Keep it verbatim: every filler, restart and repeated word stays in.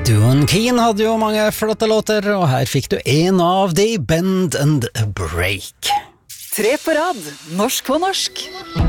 Duon Keen hadde jo mange flotte låter, og her fikk du en av de, Bend and Break. Tre på rad, norsk på norsk.